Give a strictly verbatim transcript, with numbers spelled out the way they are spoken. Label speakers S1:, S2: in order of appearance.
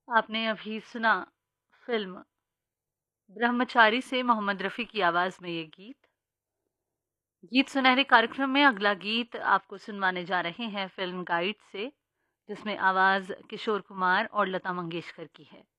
S1: आपने अभी सुना फ़िल्म ब्रह्मचारी से मोहम्मद रफ़ी की आवाज़ में ये गीत। गीत सुनहरे कार्यक्रम में अगला गीत आपको सुनवाने जा रहे हैं फ़िल्म गाइड से, जिसमें आवाज़ किशोर कुमार और लता मंगेशकर की है।